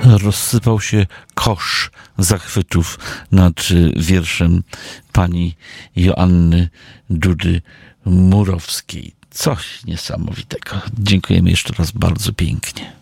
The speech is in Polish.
rozsypał się kosz zachwytów nad wierszem pani Joanny Dudy Murowskiej. Coś niesamowitego. Dziękujemy jeszcze raz bardzo pięknie.